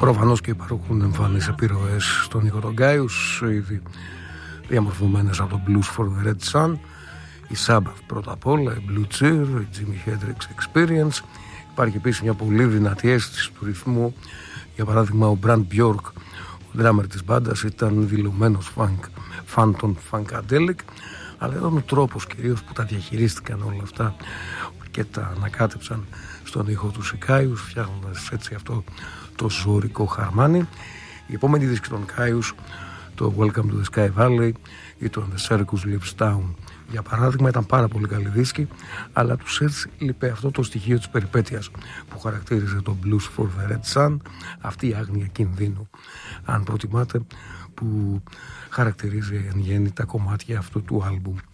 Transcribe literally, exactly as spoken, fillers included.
Προφανώς και υπάρχουν εμφανείς επιρροές στον ήχο των Gaius, ήδη διαμορφωμένες από το Blues for the Red Sun, η Sabbath πρώτα απ' όλα, η Blue Cheer, η Jimi Hendrix Experience. Υπάρχει επίσης μια πολύ δυνατή αίσθηση του ρυθμού. Για παράδειγμα, ο Brand Bjork, ο drummer της μπάντας, ήταν δηλωμένος funk, fan των Funkadelic, αλλά ήταν ο τρόπος κυρίως που τα διαχειρίστηκαν όλα αυτά και τα ανακάτεψαν στον ήχο του Gaius, φτιάχνοντας έτσι αυτό το ζωρικό χαρμάνι. Η επόμενη δίσκη των Gaius, το Welcome to the Sky Valley ή το The Circus Lives Down, για παράδειγμα, ήταν πάρα πολύ καλή δίσκη, αλλά τους έτσι λείπε αυτό το στοιχείο της περιπέτειας που χαρακτήριζε το Blues for the Red Sun, αυτή η άγνοια κινδύνου, αν προτιμάτε, που χαρακτηρίζει εν γέννη τα κομμάτια αυτού του άλμπουμ.